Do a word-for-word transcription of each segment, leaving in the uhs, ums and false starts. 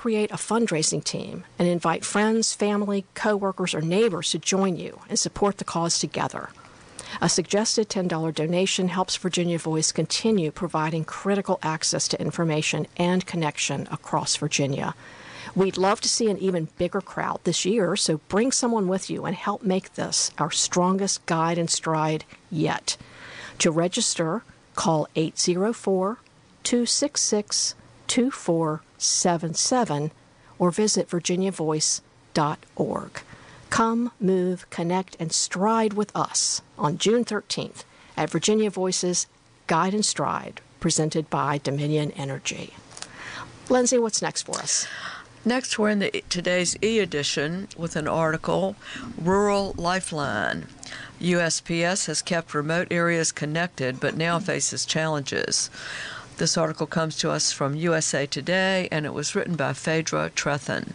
create a fundraising team and invite friends, family, coworkers, or neighbors to join you and support the cause together. A suggested ten dollars donation helps Virginia Voice continue providing critical access to information and connection across Virginia. We'd love to see an even bigger crowd this year, so bring someone with you and help make this our strongest guide and stride yet. To register, call eight zero four, two six six, two four seven seven or visit virginia voice dot org. Come, move, connect, and stride with us on June thirteenth at Virginia Voice's Guide and Stride, presented by Dominion Energy. Lindsay, what's next for us? Next, we're in the, today's e-edition with an article, Rural Lifeline. U S P S has kept remote areas connected but now faces challenges. This article comes to us from U S A Today, and it was written by Phaedra Trethan.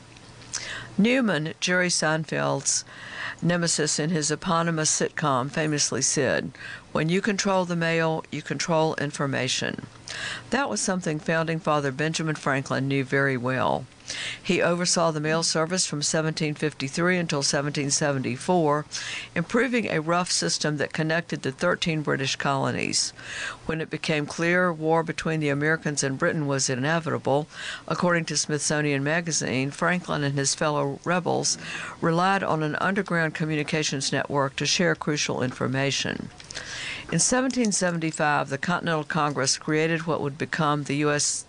Newman, Jerry Seinfeld's nemesis in his eponymous sitcom, famously said, "When you control the mail, you control information." That was something Founding Father Benjamin Franklin knew very well. He oversaw the mail service from seventeen fifty-three until seventeen seventy-four, improving a rough system that connected the thirteen British colonies. When it became clear war between the Americans and Britain was inevitable, according to Smithsonian Magazine, Franklin and his fellow rebels relied on an underground communications network to share crucial information. In seventeen seventy-five, the Continental Congress created what would become the U S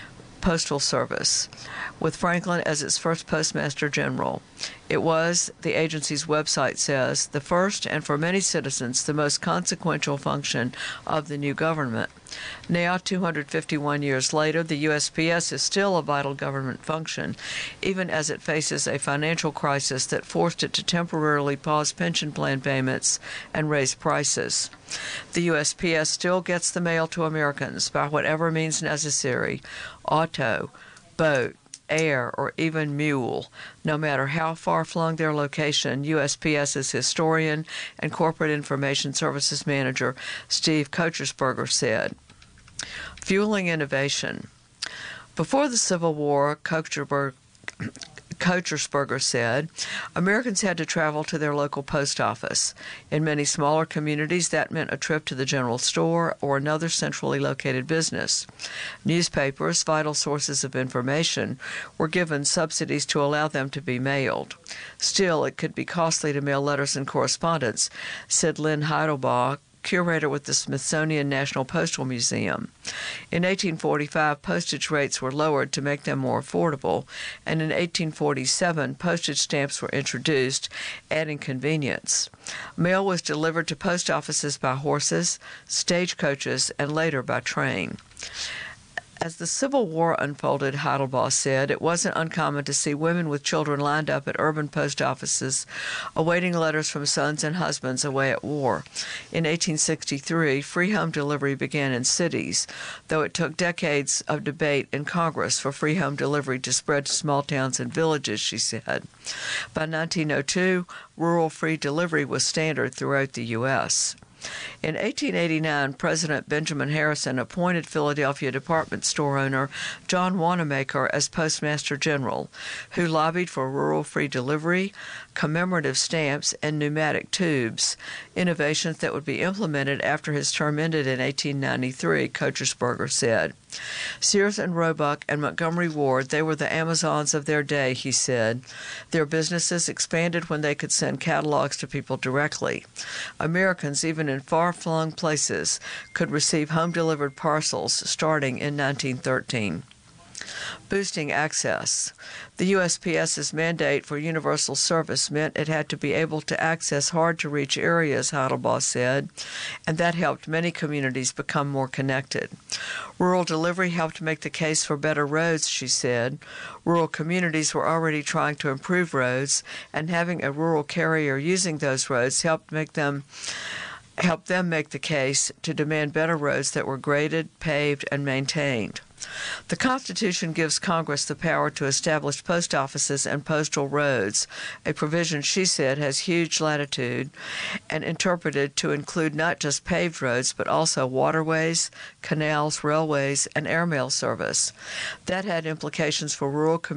Postal Service, with Franklin as its first Postmaster General. It was, the agency's website says, the first and for many citizens the most consequential function of the new government. Now, two hundred fifty-one years later, the U S P S is still a vital government function, even as it faces a financial crisis that forced it to temporarily pause pension plan payments and raise prices. The U S P S still gets the mail to Americans by whatever means necessary, auto, boat, air, or even mule. No matter how far-flung their location, USPS's historian and Corporate Information Services Manager Steve Kochersberger said, "Fueling innovation." Before the Civil War, Kochersberger Kochersberger said, Americans had to travel to their local post office. In many smaller communities, that meant a trip to the general store or another centrally located business. Newspapers, vital sources of information, were given subsidies to allow them to be mailed. Still, it could be costly to mail letters and correspondence, said Lynn Heidelbaugh, curator with the Smithsonian National Postal Museum. In eighteen forty-five, postage rates were lowered to make them more affordable, and in eighteen forty-seven, postage stamps were introduced, adding convenience. Mail was delivered to post offices by horses, stagecoaches, and later by train. As the Civil War unfolded, Heidelbaugh said, it wasn't uncommon to see women with children lined up at urban post offices, awaiting letters from sons and husbands away at war. In eighteen sixty-three, free home delivery began in cities, though it took decades of debate in Congress for free home delivery to spread to small towns and villages, she said. By nineteen oh two, rural free delivery was standard throughout the U S In eighteen eighty-nine, President Benjamin Harrison appointed Philadelphia department store owner John Wanamaker as Postmaster General, who lobbied for rural free delivery, commemorative stamps, and pneumatic tubes, innovations that would be implemented after his term ended in eighteen ninety-three, Kochersberger said. Sears and Roebuck and Montgomery Ward, they were the Amazons of their day, he said. Their businesses expanded when they could send catalogs to people directly. Americans, even in far-flung places, could receive home-delivered parcels starting in nineteen thirteen. Boosting access. The USPS's mandate for universal service meant it had to be able to access hard-to-reach areas, Heidelbaugh said, and that helped many communities become more connected. Rural delivery helped make the case for better roads, she said. Rural communities were already trying to improve roads, and having a rural carrier using those roads helped make them helped them make the case to demand better roads that were graded, paved, and maintained. The Constitution gives Congress the power to establish post offices and postal roads, a provision she said has huge latitude and interpreted to include not just paved roads but also waterways, canals, railways, and airmail service. That had implications for rural communities